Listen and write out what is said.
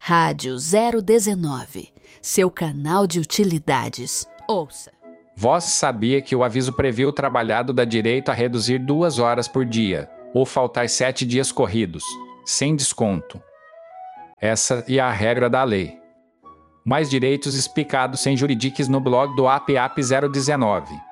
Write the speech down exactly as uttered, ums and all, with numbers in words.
Rádio zero dezenove, seu canal de utilidades. Ouça. Vós sabia que o aviso previu o trabalhado dá direito a reduzir duas horas por dia, ou faltar sete dias corridos, sem desconto. Essa é a regra da lei. Mais direitos explicados sem juridiques no blog do A P A P zero dezenove.